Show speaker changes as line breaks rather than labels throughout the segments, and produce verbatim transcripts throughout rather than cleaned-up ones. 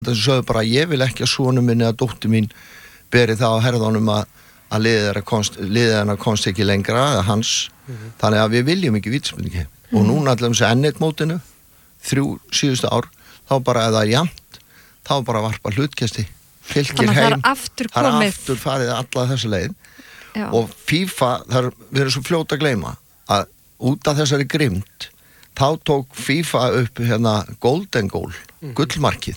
þessu sögðu bara ég vil ekki að sonur minni að dóttir mín beri það á herðunum að, að liðið er að komst, liðið er að komst ekki lengra eða hans, mm-hmm. þannig að við viljum ekki vítaspyrnukeppni mm-hmm. og núna allavega þessi N eitt mótinu þrjú síðustu ár, þá bara eða jafnt, þá bara varpa hlutkesti fylgir heim,
það
er aftur farið alla þessu leið Já. Og FIFA, þar, við erum svo fljóta að gleyma að út af þessari grimmd þá tók FIFA upp hérna Golden Goal, mm. gullmarkið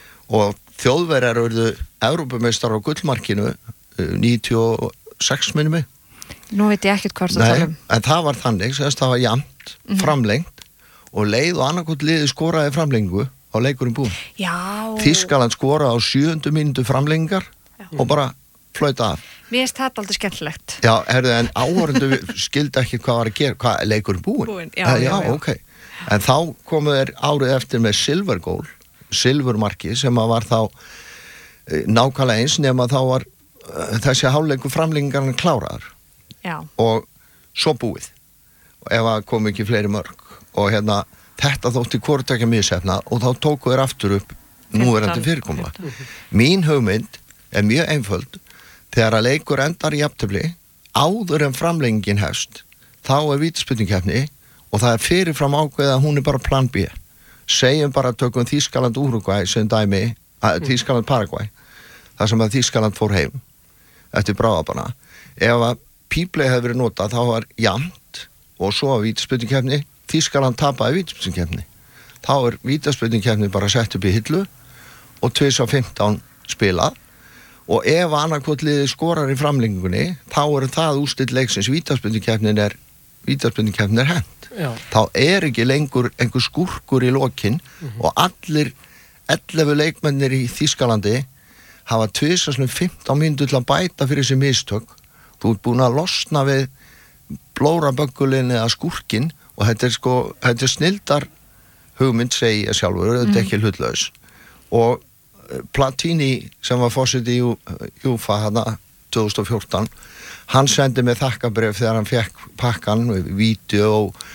og þjóðverjar urðu Evrópumeistar á gullmarkinu níutíu og sex minnum mig.
Nú veit ég ekkert hvort það tala um.
En það var þannig, þess að það var jafnt, mm-hmm. framlengt og leið og annarkot liði skoraði framlengu á leikurinn búin.
Já.
Þýskaland skoraði á sjöundu mínútu framlengar Já. Og bara flauta af.
Mér finnst þetta aldrei skemmtilegt.
Já, herðu, en áhorfendur skildi ekki hvað var að gera, hvað leikurinn búin.
Búin, já,
já,
já, já.
ok. En þá komu þeir árið eftir með silver goal, silfurmarkið sem að var þá nákvæmlega eins nema þá var uh, þessi hálfleiku framlengingarna kláraðar.
Já.
Og svo búið. Og ef að kom ekki fleiri mörg. Og hérna, þetta þótti hvortækja misefna og þá tóku þeir aftur upp núverandi fyrirkomula. Mín hugmynd er mjög einföld. Þegar að leikur endar í jafntefli, áður en framlengingin hefst, þá er vítaspyrnukeppni og það er fyrirfram ákveðið að hún er bara plan B. Segjum bara tökum Þýskaland Úrúgvæ sem dæmi, að, Þýskaland Paragvæ, þar sem að Þýskaland fór heim eftir bráðabana. Ef að píplei hefði verið notað, þá var jafnt og svo að vítaspyrnukeppni, Þýskaland tapaði vítaspyrnukeppni. Þá er vítaspyrnukeppni bara sett upp í hillu og tvisvar fimmtán spilað. Og ef annarkvort liðið skorar í framlengingunni, þá er það úrslit leiksins vítaspyrnukeppnin er, vítaspyrnukeppnin er hent.
Já.
Þá er ekki lengur einhver skúrkur í lokin mm-hmm. og allir ellefu leikmennir í Þýskalandi hafa tvisvar fimmtán mínútur til að bæta fyrir þessi mistök. Þú ert búin að losna við blóraböggulinn eða skúrkin og þetta er sko, þetta er snildar hugmynd segi ég sjálfur, þetta er ekki hlutlaus. Og Platini sem var forseti í UEFA hana tvö þúsund og fjórtán hann sendi mig þakkabref þegar hann fekk pakkan, vídeo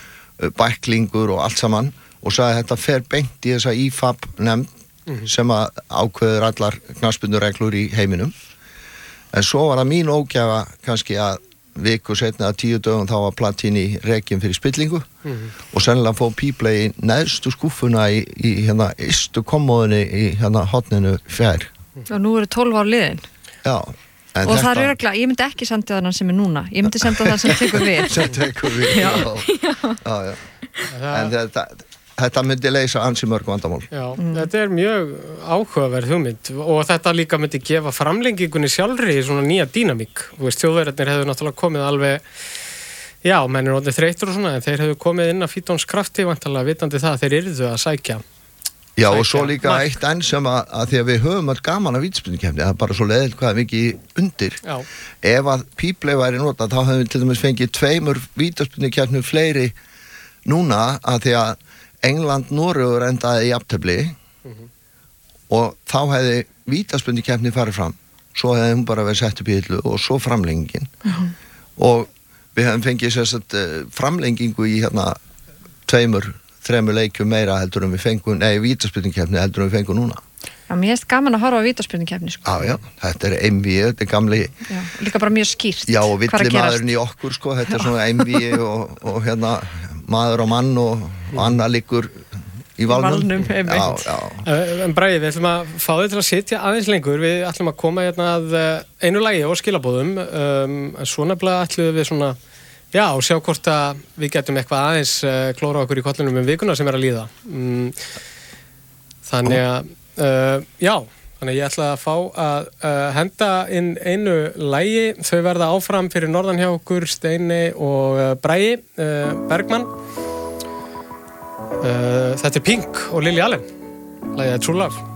og bæklingur og allt saman og sagði þetta fer beint í þessa I F A B nefnd mm-hmm. sem að ákveður allar knattspyrnureglur í heiminum en svo var það mín ógæfa kannski að viku setna að tíu dögum þá var Platini rekinn fyrir spillingu mm-hmm. og sennilega fóð píplei í neðstu skúffuna í, í hérna ystu kommóðinni í hérna hotninu fjær.
Og nú eru tólf ár liðin.
Já.
En og þetta... það er örgla, ég myndi ekki senda þannig sem er núna, ég myndi senda það sem tekur við.
sem tekur við, já. já. já, já. Það... En þetta, þetta myndi leysa ansi mörg vandamál.
Já, mm. þetta er mjög áhugaverð hugmynd og þetta líka myndi gefa framlengingunni sjálfri í svona nýja dýnamík. Þú veist, þjóðverðarnir hefðu náttúrulega komið alveg, já, menn er orðið þreyttur og svona, en þeir hefðu komið inn að Fítons krafti vantarlega vitandi það að þeir yrðu að sækja.
Já, og svo líka mark. Eitt enn sem að, að því að við höfum allt gaman af vítaspyrnukeppni, það er bara svo leiðilt hvað er mikið undir.
Já.
Ef að píplei væri notað, þá hefum við til dæmis fengið tveimur vítaspyrnukeppnum fleiri núna að því að England, Noregur endaði í jafntefli mm-hmm. og þá hefði vítaspyrnukeppni farið fram. Svo hefði hún bara verið sett upp í hillu og svo framlengingin. Mm-hmm. Og við hefum fengið sérstætt framlengingu í hérna tveimur þremur leikjum meira heldur en við fengum, nei, vítaspyrnukeppni heldur en við fengum núna.
Já, mér finnst gaman að horfa á vítaspyrnukeppni, sko.
Já, já, þetta er einvíi, þetta er gamli...
Já, líka bara mjög skýrt.
Já, og villimaðurinn í okkur, sko, þetta já. Er svona einvíi og, og hérna, maður og mann og, og annað liggur í valnum. Í valnum, einmitt. Já,
já. En Bragi, við ætlum að fá þig til að sitja aðeins lengur, við ætlum að koma hérna að einu lagi og skilabóðum, um, en svo nefnilega ætlum við svona... Já, og sjá hvort að við getum eitthvað aðeins uh, klóra okkur í kollinum um vikuna sem er að líða. Mm, þannig að, uh, já, þannig að ég ætla að fá að uh, henda inn einu lagi. Þau verða áfram fyrir norðan hjá okkur, Steini og uh, Bragi uh, Bergmann. Uh, þetta er Pink og Lily Allen. Lagið er True Love.